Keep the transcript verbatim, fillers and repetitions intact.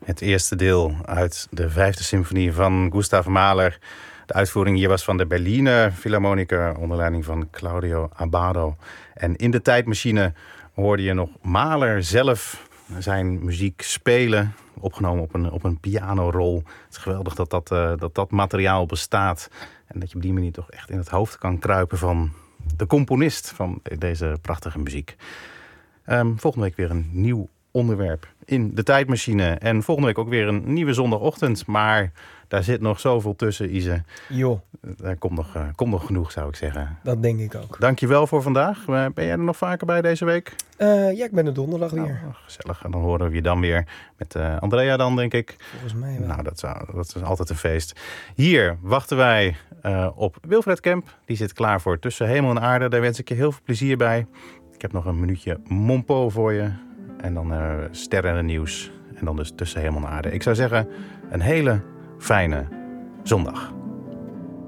Het eerste deel uit de vijfde symfonie van Gustav Mahler. De uitvoering hier was van de Berliner Philharmoniker onder leiding van Claudio Abbado. En in de tijdmachine hoorde je nog Mahler zelf zijn muziek spelen. Opgenomen op een, op een pianorol. Het is geweldig dat dat, uh, dat dat materiaal bestaat. En dat je op die manier toch echt in het hoofd kan kruipen van de componist van deze prachtige muziek. Um, volgende week weer een nieuw onderwerp in de tijdmachine. En volgende week ook weer een nieuwe zondagochtend. Maar daar zit nog zoveel tussen, Ise. Jo. Daar komt nog, uh, komt nog genoeg, zou ik zeggen. Dat denk ik ook. Dankjewel voor vandaag. Uh, ben jij er nog vaker bij deze week? Uh, ja, ik ben er donderdag weer. Oh, gezellig. En dan horen we je dan weer met uh, Andrea dan, denk ik. Volgens mij wel. Nou, dat, zou, dat is altijd een feest. Hier wachten wij uh, op Wilfred Kemp. Die zit klaar voor Tussen Hemel en Aarde. Daar wens ik je heel veel plezier bij. Ik heb nog een minuutje Mompo voor je. En dan uh, sterren en het nieuws. En dan dus Tussen Hemel en Aarde. Ik zou zeggen, een hele fijne zondag.